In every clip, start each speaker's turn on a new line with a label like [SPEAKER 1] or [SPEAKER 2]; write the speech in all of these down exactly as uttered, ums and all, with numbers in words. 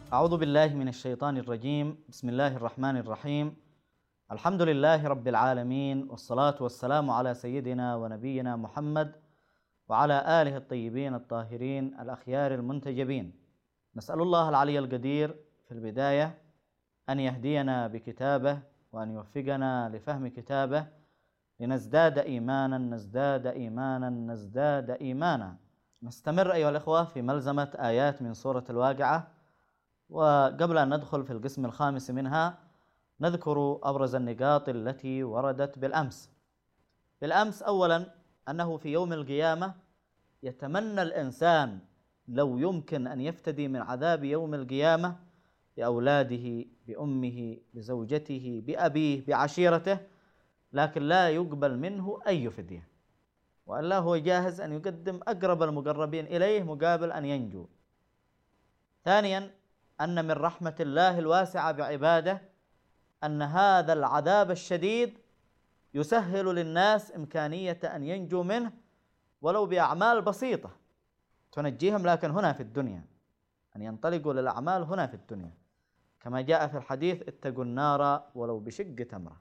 [SPEAKER 1] أعوذ بالله من الشيطان الرجيم. بسم الله الرحمن الرحيم. الحمد لله رب العالمين، والصلاة والسلام على سيدنا ونبينا محمد وعلى آله الطيبين الطاهرين الأخيار المنتجبين. نسأل الله العلي القدير في البداية أن يهدينا بكتابه وأن يوفقنا لفهم كتابه لنزداد إيمانا نزداد إيمانا نزداد إيمانا. نستمر أيها الأخوة في ملزمة آيات من سورة الواقعة، وقبل أن ندخل في القسم الخامس منها نذكر أبرز النقاط التي وردت بالأمس. بالأمس أولا أنه في يوم القيامة يتمنى الإنسان لو يمكن أن يفتدي من عذاب يوم القيامة بأولاده، بأمه، بزوجته، بأبيه، بعشيرته، لكن لا يقبل منه أي فدية، وألا هو جاهز أن يقدم أقرب المقربين إليه مقابل أن ينجو. ثانيا أن من رحمة الله الواسعة بعباده أن هذا العذاب الشديد يسهل للناس إمكانية أن ينجو منه ولو بأعمال بسيطة تنجيهم، لكن هنا في الدنيا، أن ينطلقوا للأعمال هنا في الدنيا، كما جاء في الحديث: اتقوا النار ولو بشق تمرة.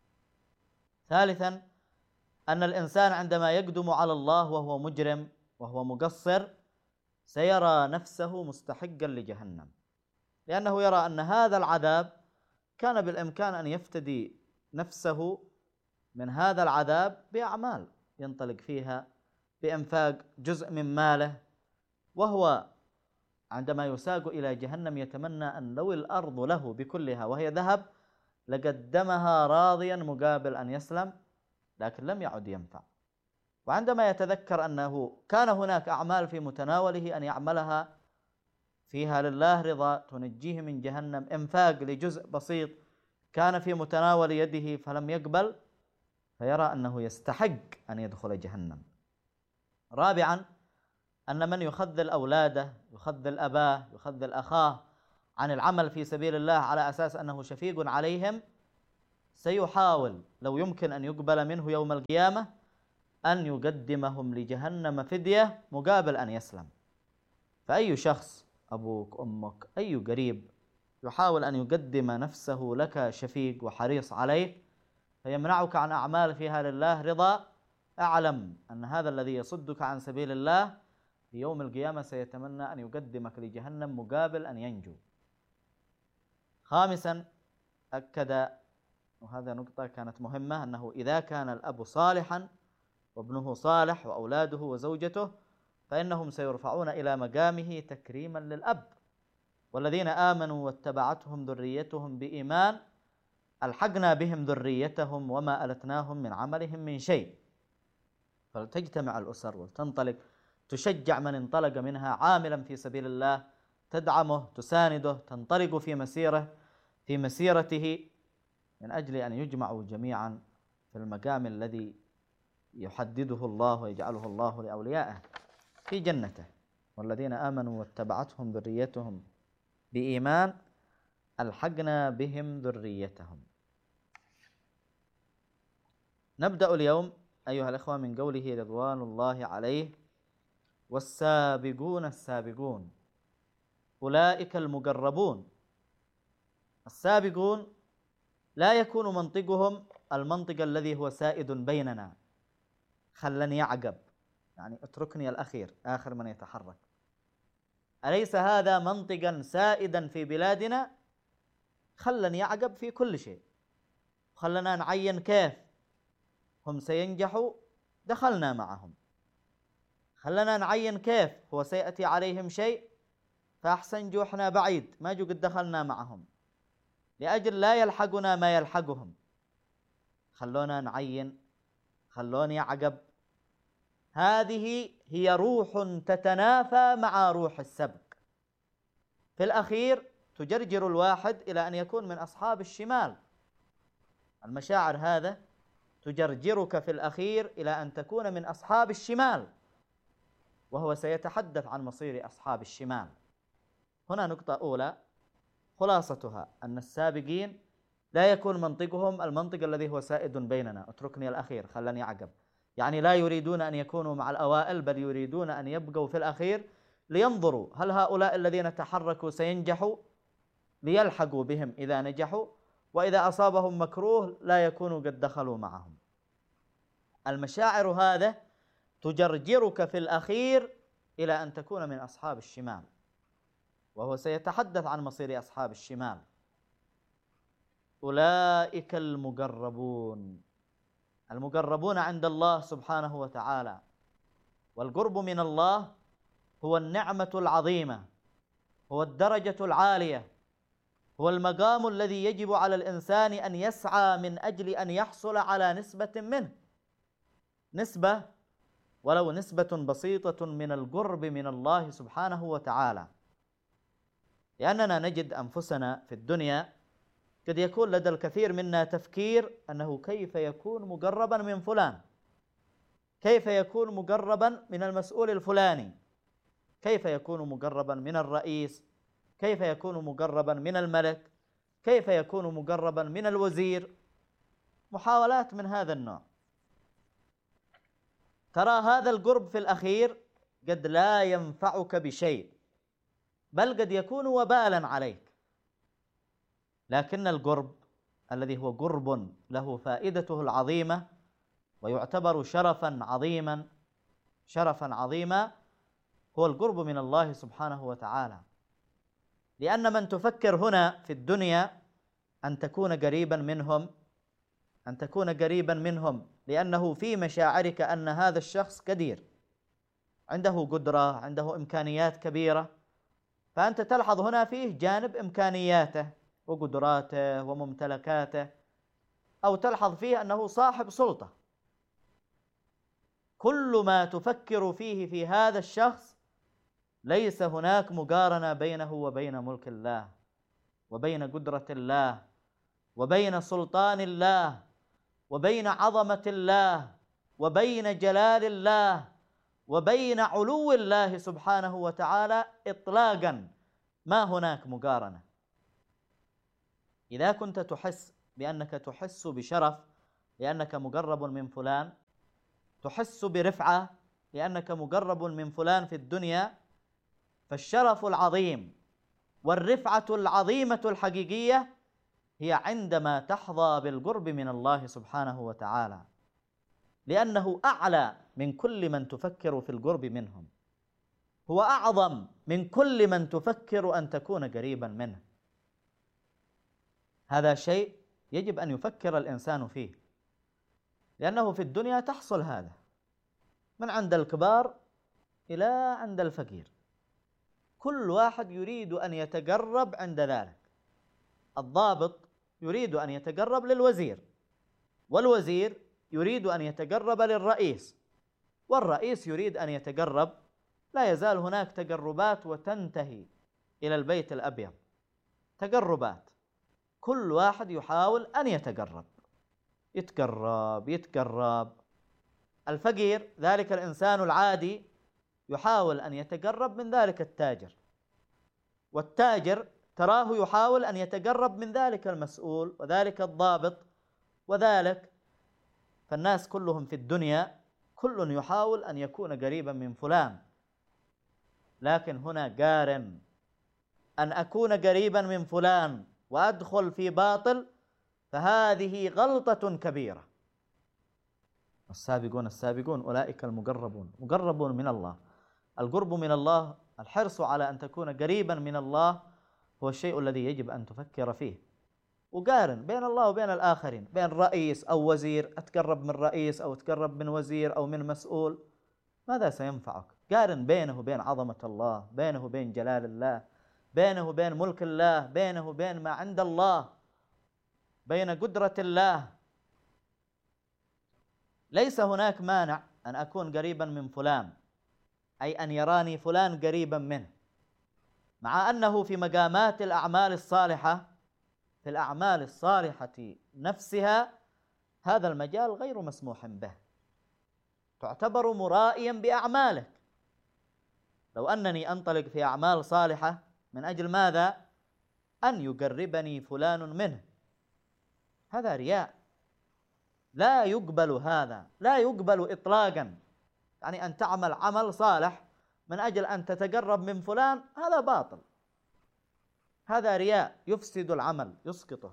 [SPEAKER 1] ثالثا أن الإنسان عندما يقدم على الله وهو مجرم وهو مقصر سيرى نفسه مستحقا لجهنم، لأنه يرى أن هذا العذاب كان بالإمكان أن يفتدي نفسه من هذا العذاب بأعمال ينطلق فيها بإنفاق جزء من ماله، وهو عندما يساق إلى جهنم يتمنى أن لو الأرض له بكلها وهي ذهب لقدمها راضيا مقابل أن يسلم، لكن لم يعد ينفع. وعندما يتذكر أنه كان هناك أعمال في متناوله أن يعملها فيها لله رضا تنجيه من جهنم، إنفاق لجزء بسيط كان في متناول يده فلم يقبل، فيرى أنه يستحق أن يدخل جهنم. رابعا أن من يخذل أولاده، يخذل أباه، يخذل أخاه عن العمل في سبيل الله على أساس أنه شفيق عليهم سيحاول لو يمكن أن يقبل منه يوم القيامة أن يقدمهم لجهنم فدية مقابل أن يسلم. فأي شخص، أبوك، أمك، أي قريب، يحاول أن يقدم نفسه لك شفيق وحريص عليك فيمنعك عن أعمال فيها لله رضا، أعلم أن هذا الذي يصدك عن سبيل الله في يوم القيامة سيتمنى أن يقدمك لجهنم مقابل أن ينجو. خامسا أكد، وهذا نقطة كانت مهمة، أنه إذا كان الأب صالحا وابنه صالح وأولاده وزوجته فإنهم سيرفعون إلى مقامه تكريما للأب. والذين آمنوا واتبعتهم ذريتهم بإيمان ألحقنا بهم ذريتهم وما ألتناهم من عملهم من شيء. فلتجتمع الأسر ولتنطلق تشجع من انطلق منها عاملا في سبيل الله، تدعمه، تسانده، تنطلق في مسيره في مسيرته من أجل أن يجمعوا جميعا في المقام الذي يحدده الله ويجعله الله لأوليائه في جنته. والذين آمنوا واتبعتهم ذريتهم بإيمان ألحقنا بهم ذريتهم. نبدأ اليوم أيها الأخوة من قوله رضوان الله عليه: والسابقون السابقون أولئك المقربون. السابقون لا يكون منطقهم المنطق الذي هو سائد بيننا، خلني يعقب، يعني اتركني الأخير، آخر من يتحرك. أليس هذا منطقا سائدا في بلادنا؟ خلني يعقب في كل شيء، خلنا نعين كيف هم سينجحوا دخلنا معهم، خلنا نعين كيف هو سيأتي عليهم شيء فأحسن جوحنا بعيد ما جو قد دخلنا معهم لأجل لا يلحقنا ما يلحقهم. خلونا نعين، خلوني يعقب. هذه هي روح تتنافى مع روح السبق، في الأخير تجرجر الواحد إلى أن يكون من أصحاب الشمال. المشاعر هذا تجرجرك في الأخير إلى أن تكون من أصحاب الشمال، وهو سيتحدث عن مصير أصحاب الشمال. هنا نقطة أولى خلاصتها أن السابقين لا يكون منطقهم المنطق الذي هو سائد بيننا، اتركني الأخير خلني يعقب، يعني لا يريدون أن يكونوا مع الأوائل، بل يريدون أن يبقوا في الأخير لينظروا هل هؤلاء الذين تحركوا سينجحوا ليلحقوا بهم إذا نجحوا، وإذا أصابهم مكروه لا يكونوا قد دخلوا معهم. المشاعر هذا تجرجرك في الأخير إلى أن تكون من أصحاب الشمال، وهو سيتحدث عن مصير أصحاب الشمال. أولئك المقربون، المقربون عند الله سبحانه وتعالى. والقرب من الله هو النعمة العظيمة، هو الدرجة العالية، هو المقام الذي يجب على الإنسان أن يسعى من أجل أن يحصل على نسبة منه، نسبة ولو نسبة بسيطة من القرب من الله سبحانه وتعالى. لأننا نجد أنفسنا في الدنيا قد يكون لدى الكثير منا تفكير أنه كيف يكون مقربا من فلان، كيف يكون مقربا من المسؤول الفلاني، كيف يكون مقربا من الرئيس، كيف يكون مقربا من الملك، كيف يكون مقربا من الوزير. محاولات من هذا النوع. ترى هذا القرب في الأخير قد لا ينفعك بشيء، بل قد يكون وبالا عليك. لكن القرب الذي هو قرب له فائدته العظيمة ويعتبر شرفا عظيما شرفا عظيما هو القرب من الله سبحانه وتعالى. لأن من تفكر هنا في الدنيا أن تكون قريبا منهم، أن تكون قريبا منهم لأنه في مشاعرك أن هذا الشخص قدير، عنده قدرة، عنده إمكانيات كبيرة، فأنت تلحظ هنا فيه جانب إمكانياته وقدراته وممتلكاته، أو تلحظ فيه أنه صاحب سلطة. كل ما تفكر فيه في هذا الشخص ليس هناك مقارنة بينه وبين ملك الله، وبين قدرة الله، وبين سلطان الله، وبين عظمة الله، وبين جلال الله، وبين علو الله سبحانه وتعالى إطلاقا. ما هناك مقارنة. إذا كنت تحس بأنك تحس بشرف لأنك مقرب من فلان، تحس برفعة لأنك مقرب من فلان في الدنيا، فالشرف العظيم والرفعة العظيمة الحقيقية هي عندما تحظى بالقرب من الله سبحانه وتعالى، لأنه أعلى من كل من تفكر في القرب منهم، هو أعظم من كل من تفكر أن تكون قريبا منه. هذا شيء يجب أن يفكر الإنسان فيه، لأنه في الدنيا تحصل هذا من عند الكبار إلى عند الفقير، كل واحد يريد أن يتقرب عند ذلك. الضابط يريد أن يتقرب للوزير، والوزير يريد أن يتقرب للرئيس، والرئيس يريد أن يتقرب. لا يزال هناك تقربات وتنتهي إلى البيت الأبيض، تقربات، كل واحد يحاول أن يتقرب، يتقرب يتقرب. الفقير ذلك الإنسان العادي يحاول أن يتقرب من ذلك التاجر، والتاجر تراه يحاول أن يتقرب من ذلك المسؤول وذلك الضابط وذلك. فالناس كلهم في الدنيا كل يحاول أن يكون قريبا من فلان، لكن هنا قارن أن أكون قريبا من فلان وأدخل في باطل، فهذه غلطة كبيرة. السابقون السابقون أولئك المقربون، مقربون من الله. القرب من الله، الحرص على أن تكون قريبا من الله هو الشيء الذي يجب أن تفكر فيه. وقارن بين الله وبين الآخرين، بين رئيس أو وزير، أتقرب من رئيس أو أتقرب من وزير أو من مسؤول، ماذا سينفعك؟ قارن بينه وبين عظمة الله، بينه وبين جلال الله، بينه وبين ملك الله، بينه وبين ما عند الله، بين قدرة الله. ليس هناك مانع أن أكون قريبا من فلان، أي أن يراني فلان قريبا منه، مع أنه في مقامات الأعمال الصالحة، في الأعمال الصالحة نفسها هذا المجال غير مسموح به، تعتبر مرائيا بأعمالك. لو أنني أنطلق في أعمال صالحة من أجل ماذا؟ أن يقربني فلان منه، هذا رياء، لا يقبل، هذا لا يقبل إطلاقا. يعني أن تعمل عمل صالح من أجل أن تتقرب من فلان، هذا باطل. هذا رياء يفسد العمل يسقطه،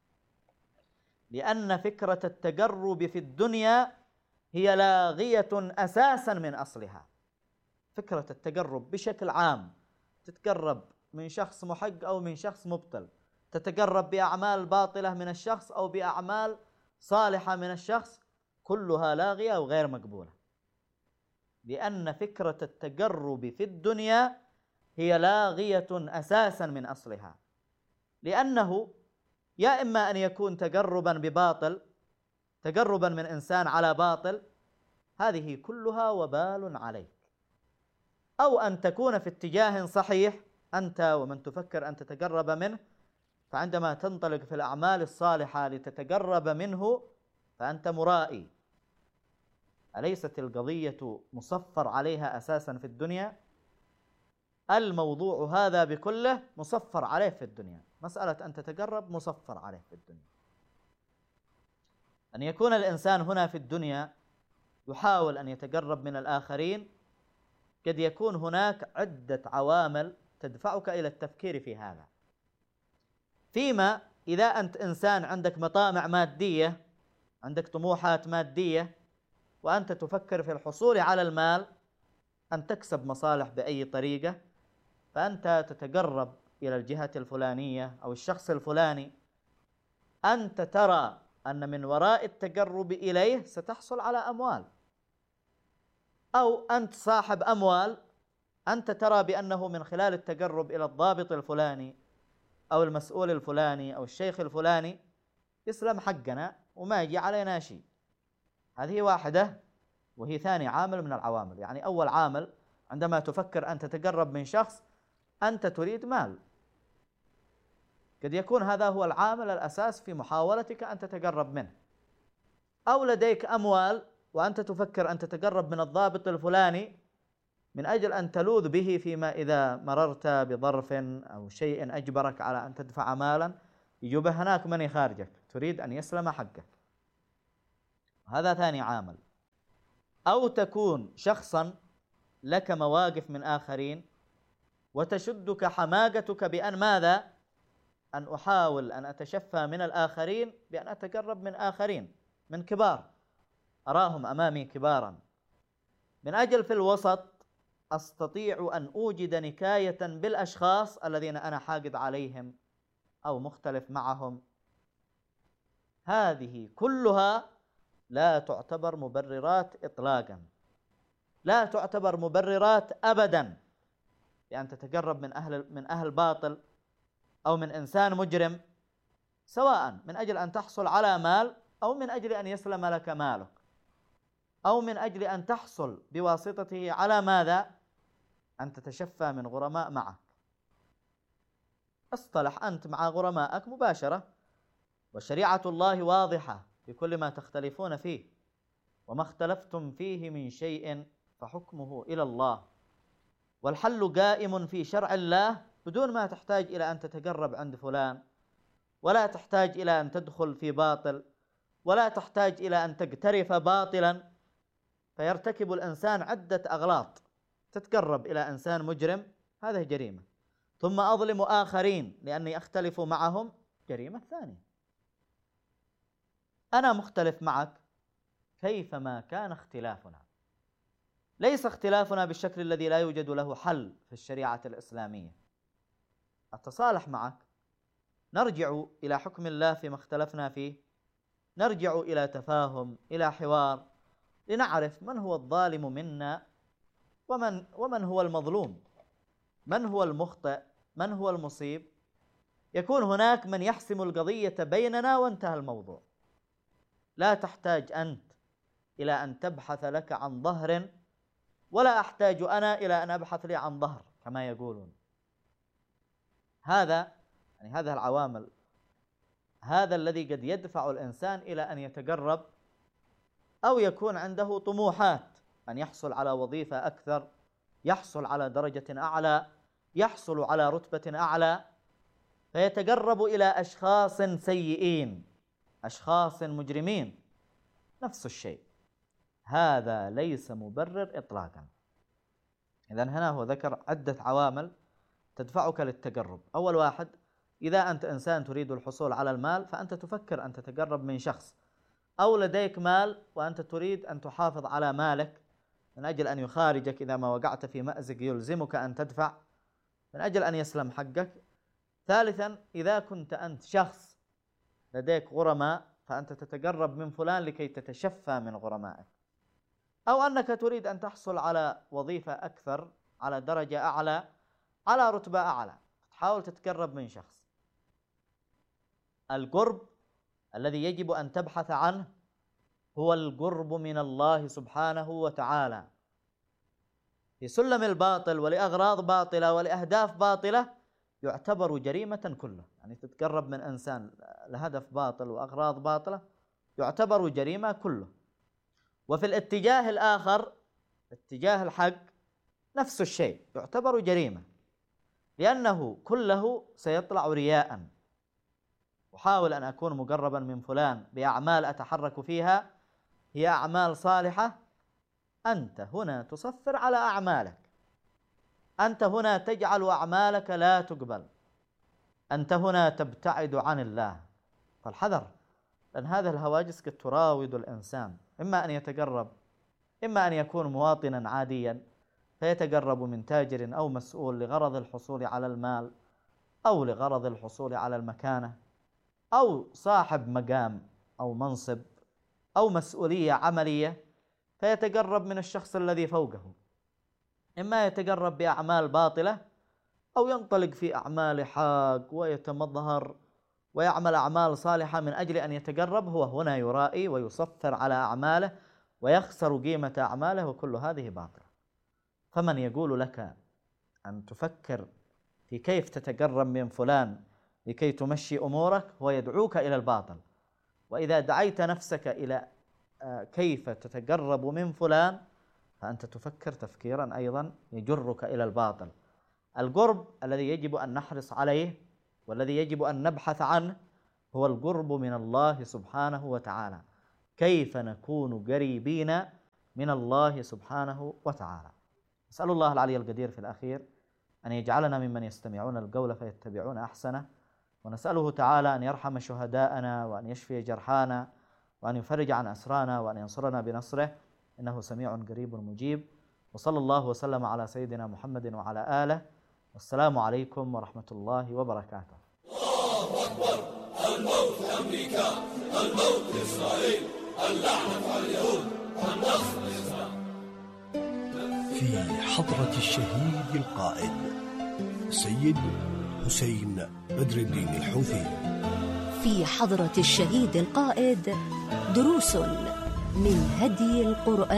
[SPEAKER 1] لأن فكرة التقرب في الدنيا هي لاغية أساسا من أصلها. فكرة التقرب بشكل عام، تتقرب من شخص محق أو من شخص مبطل، تتقرب بأعمال باطلة من الشخص أو بأعمال صالحة من الشخص، كلها لاغية وغير مقبولة، لأن فكرة التقرب في الدنيا هي لاغية أساسا من أصلها، لأنه يا إما أن يكون تقربا بباطل، تقربا من إنسان على باطل، هذه كلها وبال عليك، أو أن تكون في اتجاه صحيح أنت ومن تفكر أن تتقرب منه، فعندما تنطلق في الأعمال الصالحة لتتقرب منه فأنت مرائي. أليست القضية مصفر عليها أساسا في الدنيا؟ الموضوع هذا بكله مصفر عليه في الدنيا، مسألة أن تتقرب مصفر عليه في الدنيا. أن يكون الإنسان هنا في الدنيا يحاول أن يتقرب من الآخرين، قد يكون هناك عدة عوامل تدفعك إلى التفكير في هذا. فيما إذا أنت إنسان عندك مطامع مادية، عندك طموحات مادية، وأنت تفكر في الحصول على المال، أن تكسب مصالح بأي طريقة، فأنت تتقرب إلى الجهة الفلانية أو الشخص الفلاني، أنت ترى أن من وراء التقرب إليه ستحصل على أموال، أو أنت صاحب أموال، أنت ترى بأنه من خلال التقرب إلى الضابط الفلاني أو المسؤول الفلاني أو الشيخ الفلاني يسلم حقنا وما يجي علينا شيء. هذه واحدة، وهي ثاني عامل من العوامل. يعني أول عامل عندما تفكر أن تتقرب من شخص، أنت تريد مال، قد يكون هذا هو العامل الأساس في محاولتك أن تتقرب منه، أو لديك أموال وأنت تفكر أن تتقرب من الضابط الفلاني من أجل أن تلوذ به فيما إذا مررت بظرف أو شيء أجبرك على أن تدفع مالا، يجب هناك من يخارجك، تريد أن يسلم حقك، هذا ثاني عامل. أو تكون شخصا لك مواقف من آخرين وتشدك حماقتك بأن ماذا؟ أن أحاول أن أتشفى من الآخرين بأن أتقرب من آخرين، من كبار أراهم أمامي كبارا، من أجل في الوسط أستطيع أن أوجد نكاية بالأشخاص الذين أنا حاقد عليهم أو مختلف معهم. هذه كلها لا تعتبر مبررات إطلاقا، لا تعتبر مبررات أبدا لأن تتقرب من أهل من أهل باطل أو من إنسان مجرم، سواء من أجل أن تحصل على مال أو من أجل أن يسلم لك مالك، أو من أجل أن تحصل بواسطته على ماذا؟ أن تتشفى من غرماء معك. اصطلح أنت مع غرمائك مباشرة، وشريعة الله واضحة بكل ما تختلفون فيه، وما اختلفتم فيه من شيء فحكمه إلى الله، والحل قائم في شرع الله بدون ما تحتاج إلى أن تتقرب عند فلان، ولا تحتاج إلى أن تدخل في باطل، ولا تحتاج إلى أن تقترف باطلا فيرتكب الإنسان عدة أغلاط. تتقرب إلى إنسان مجرم، هذه جريمة، ثم أظلم آخرين لأني أختلف معهم، جريمة ثانية. أنا مختلف معك كيفما كان اختلافنا، ليس اختلافنا بالشكل الذي لا يوجد له حل في الشريعة الإسلامية. أتصالح معك، نرجع إلى حكم الله فيما اختلفنا فيه، نرجع إلى تفاهم، إلى حوار، لنعرف من هو الظالم منا ومن, ومن هو المظلوم، من هو المخطئ، من هو المصيب. يكون هناك من يحسم القضية بيننا وانتهى الموضوع. لا تحتاج أنت إلى أن تبحث لك عن ظهر، ولا أحتاج أنا إلى أن أبحث لي عن ظهر كما يقولون. هذا يعني هذه العوامل، هذا الذي قد يدفع الإنسان إلى أن يتقرب، أو يكون عنده طموحات أن يحصل على وظيفة أكثر، يحصل على درجة أعلى، يحصل على رتبة أعلى، فيتقرب إلى أشخاص سيئين، أشخاص مجرمين. نفس الشيء، هذا ليس مبرر إطلاقا. إذن هنا هو ذكر عدة عوامل تدفعك للتقرب. أول واحد إذا أنت إنسان تريد الحصول على المال فأنت تفكر أن تتقرب من شخص، أو لديك مال وأنت تريد أن تحافظ على مالك من أجل أن يخارجك إذا ما وقعت في مأزق يلزمك أن تدفع من أجل أن يسلم حقك. ثالثا، إذا كنت أنت شخص لديك غرماء فأنت تتقرب من فلان لكي تتشفى من غرمائك، أو أنك تريد أن تحصل على وظيفة أكثر، على درجة أعلى، على رتبة أعلى، تحاول تتقرب من شخص. القرب الذي يجب أن تبحث عنه هو القرب من الله سبحانه وتعالى. في سلم الباطل ولأغراض باطلة ولأهداف باطلة يعتبر جريمة كله، يعني تتقرب من إنسان لهدف باطل وأغراض باطلة يعتبر جريمة كله. وفي الاتجاه الآخر، اتجاه الحق، نفس الشيء يعتبر جريمة، لأنه كله سيطلع رياء. أحاول أن أكون مقربا من فلان بأعمال أتحرك فيها هي أعمال صالحة، أنت هنا تصفر على أعمالك، أنت هنا تجعل أعمالك لا تقبل، أنت هنا تبتعد عن الله. فالحذر، لأن هذه الهواجس قد تراود الإنسان، إما أن يتقرب، إما أن يكون مواطنا عاديا فيتقرب من تاجر أو مسؤول لغرض الحصول على المال أو لغرض الحصول على المكانة، أو صاحب مقام أو منصب أو مسؤولية عملية فيتقرب من الشخص الذي فوقه، إما يتقرب بأعمال باطلة أو ينطلق في أعمال حق ويتمظهر ويعمل أعمال صالحة من أجل أن يتقرب. هو هنا يرائي ويصفر على أعماله ويخسر قيمة أعماله، وكل هذه باطلة. فمن يقول لك أن تفكر في كيف تتقرب من فلان لكي تمشي أمورك هو يدعوك إلى الباطل. وإذا دعيت نفسك إلى كيف تتقرب من فلان فأنت تفكر تفكيرا أيضا يجرك إلى الباطل. القرب الذي يجب أن نحرص عليه والذي يجب أن نبحث عنه هو القرب من الله سبحانه وتعالى. كيف نكون قريبين من الله سبحانه وتعالى؟ أسأل الله العلي القدير في الأخير أن يجعلنا ممن يستمعون القول فيتبعون أحسنه، ونسأله تعالى أن يرحم شهداءنا وأن يشفي جرحانا وأن يفرج عن أسرانا وأن ينصرنا بنصره، إنه سميع قريب مجيب. وصلى الله وسلم على سيدنا محمد وعلى آله، والسلام عليكم ورحمة الله وبركاته.
[SPEAKER 2] الله أكبر. الموت أمريكا، الموت إسرائيل، اللعنة على اليهود، النصر الإسلام.
[SPEAKER 3] في حضرة الشهيد القائد سيد حسين بدر الدين الحوثي.
[SPEAKER 4] في حضرة الشهيد القائد دروس من هدي القرآن.